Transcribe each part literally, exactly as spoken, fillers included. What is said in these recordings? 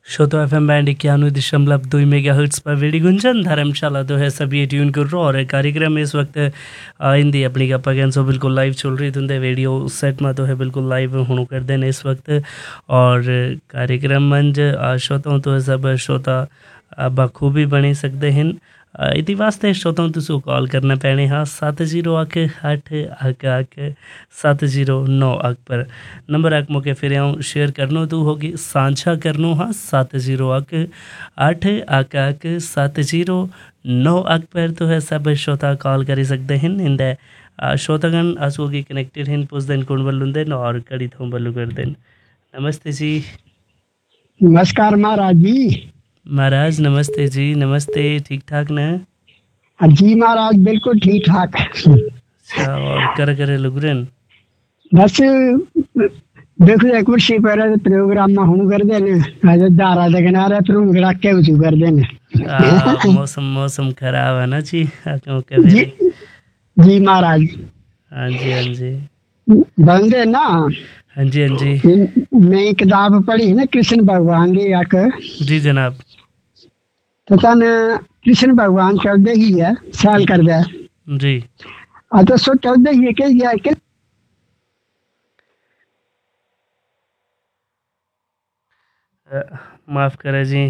श्रोतो F M band इक्यानवे दशमलव दो मेगा हर्ट्स पर वेड़ी गुंजन धर्मशाला तो है सभी ट्यून कर रो और कार्यक्रम इस वक्त हिंदी अपनी गप्पा गैन सो बिल्कुल लाइव चल रही तुंदे वीडियो सेट में तो है बिल्कुल लाइव होनो कर देने इस वक्त और कार्यक्रम मंज श्रोताओं तो है सब श्रोता बखूबी बनी सकते हैं इति वास्ते श्रोताओं तुसो कॉल करना पैने हाँ सत्त जीरो अक अठ अक अक सत्त जीरो नौ अक पर नंबर अक मौके फिर आऊँ शेयर करनो तू होगी सांझा करनो हाँ सत्त जीरो अक अठ अक अक सत्त जीरो नौ अक पर तो है सब श्रोता कॉल कर सकते हैं इंदे श्रोतागण असोगी कनेक्टेड हैं पुछ दिन कौन बल्लुन दिन और कड़ी थों बल्लू कर दिन। नमस्ते जी। नमस्कार महाराज जी। महाराज नमस्ते जी। नमस्ते, ठीक ठाक ना? जी महाराज बिल्कुल ठीक ठाक। अच्छा और कर करे लुगरन बस देखो एक वर्षी पर प्रोग्राम में हम कर देने आज दारा दे किनारे पर हम गड़ा के उचू कर देने। मौसम मौसम खराब है ना जी क्यों के जी जी महाराज। हाँ जी हाँ जी बंदे ना। हाँ जी हाँ जी मैं किताब पढ़ी ना कृष्ण भगवान की एक। जी जनाब। तो तन कृष्ण भगवान चलते ही है साल कर दे जी आ तो सो चलते ही के या के माफ़ करें जी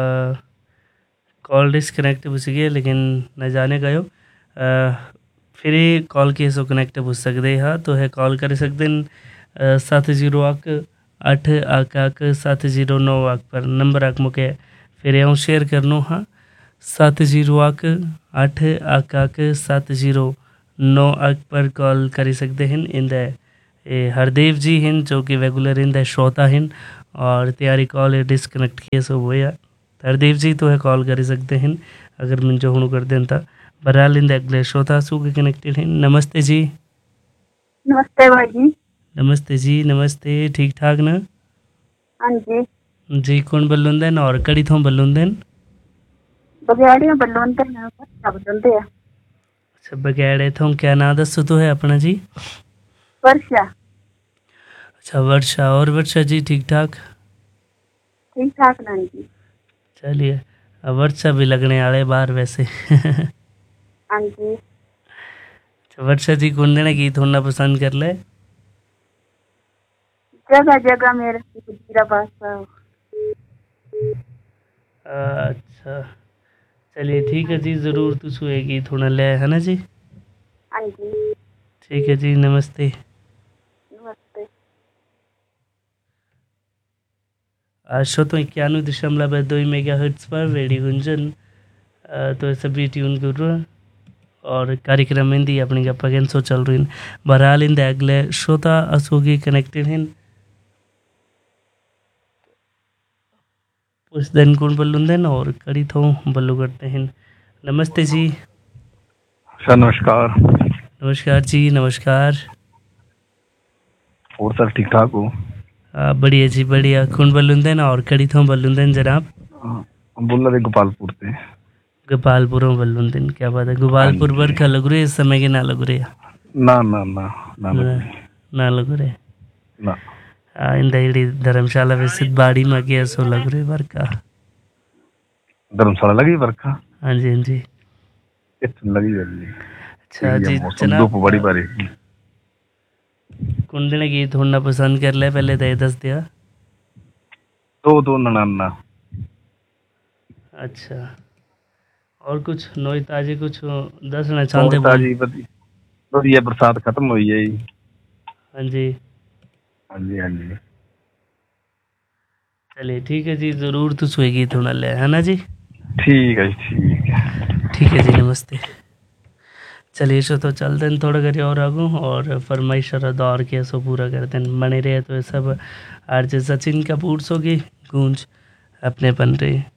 कॉल डिस्कनेक्ट हो गई लेकिन न जाने गयो फिर कॉल के सो कनेक्ट हो सकते हाँ तो है कॉल कर सकते हैं सत्त जीरो अक अठ अक अक सत्त जीरो नौ अक पर नंबर अक मुके फिर आऊँ शेयर करनो हाँ सत्त जीरो अक अठ अक अक सत्त जीरो नौ अक पर कॉल कर सकते हैं इंदे हरदेव जी हैं जो कि रेगुलर इंदे श्रोता हैं और तैयारी कॉल डिस्कनेक्ट किए सो वो या हरदेव जी तो है कॉल कर सकते हैं अगर मन जो हूँ कर दें तो बहरहाल इंदे अगले श्रोता सू के कनेक्टेड हैं। नमस्ते जी। नमस्ते भाई जी। नमस्ते जी नमस्ते, ठीक ठाक ना? हाँ जी जी कौन बल्लुन देन और कड़ी थों बल्लुन देन? बगैड़ी में बल्लुन देन सब चलते हैं। अच्छा बगैड़े थों क्या नाम दसो तो है अपना जी? वर्षा। अच्छा वर्षा। और वर्षा जी ठीक ठाक? ठीक ठाक ना जी। चलिए अब वर्षा भी लगने वाले बाहर वैसे। हाँ जी। अच्छा वर्षा जी कौन देने गीत होना पसंद कर ले? जगह जगह मेरे गुजरा पास। अच्छा चलिए ठीक है जी ज़रूर तो सुए गीत होना ले है ना जी। हाँ जी ठीक है जी नमस्ते। नमस्ते। श्रोतों इक्यानवे दशमलव दो मेगा हर्ट्स पर रेडियो गुंजन तो सभी ट्यून कर रहा और कार्यक्रम हिंदी अपनी गप्पा गेन सो चल रही बहरहाल इंदे अगले श्रोता असोगी कनेक्टेड हैं उस दिन कौन बल्लुन देन और कड़ी थो बल्लू करते हैं। नमस्ते जी। सर नमस्कार। नमस्कार जी नमस्कार। और सर ठीक ठाक हो? हाँ बढ़िया जी बढ़िया। कौन बल्लुन देन और कड़ी थो बल्लुन देन जनाब? बोल रहे गोपालपुर से। गोपालपुर बल्लुन दिन क्या बात है। गोपालपुर बरखा लग रही है इस समय के ना लग रही है? ना ना ना ना लग ना लग रहे ना इंदे धर्मशाला वैसे बाड़ी में गया सो लग रही बरखा। धर्मशाला लगी बरखा? हाँ जी हाँ जी लगी जल्दी। अच्छा जी जनाब बड़ी बारी कौन देने गीत होना पसंद कर ले पहले तो दस दिया। दो दो ननाना। अच्छा और कुछ नई ताजी कुछ दसना चाहते हो? ताजी बढ़िया बरसात खत्म हुई है। हाँ जी हाँ जी हाँ जी चलिए ठीक है जी ज़रूर तो सुएगी थोड़ा ले है ना जी। ठीक है ठीक है ठीक है जी नमस्ते। चलिए सो तो चलते हैं थोड़ा करिए और आगू और फरमाइश और दौर के सो पूरा करते हैं बने रहे तो सब आर जे सचिन कपूर सो की गूंज अपने बन रही।